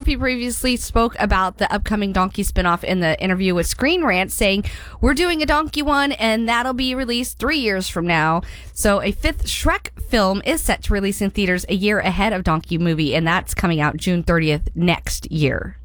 Murphy previously spoke about the upcoming Donkey spinoff in the interview with Screen Rant, saying, "We're doing a Donkey one, and that'll be released 3 years from now." So a fifth Shrek film is set to release in theaters a year ahead of Donkey movie, and that's coming out June 30th next year.